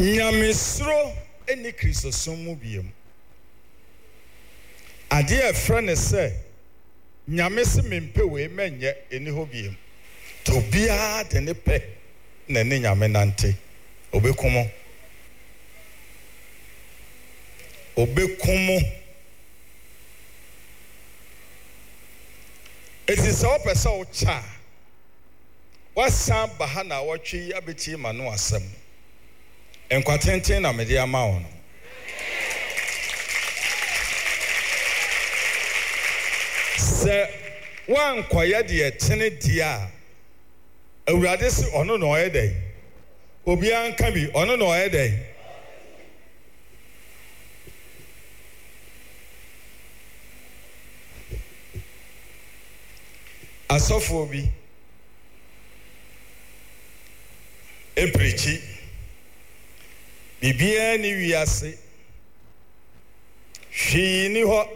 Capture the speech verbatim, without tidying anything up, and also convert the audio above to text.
Nyamesro eni Kristosom mu biem. Ade e frɛ ne sɛ nyamese mempe we menye eni ho biem. To bia de ne pɛ na ne nyame nante. Obekomo. Obekomo. Eti sɛ opɛ sɛ wo cha. Wasan bahana watwe abeti ma no asɛm. Enkwatenten na mede ama wo no. Se wan kwaya de etene dia awurade se ono no oyedai obi anka bi ono no oyedai asofo bi eprichi bibia ni wiase hwi ni ho